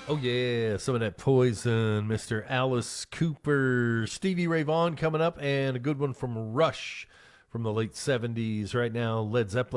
Oh, yeah. Some of that Poison, Mr. Alice Cooper, Stevie Ray Vaughan coming up, and a good one from Rush from the late 70s. Right now, Led Zeppelin.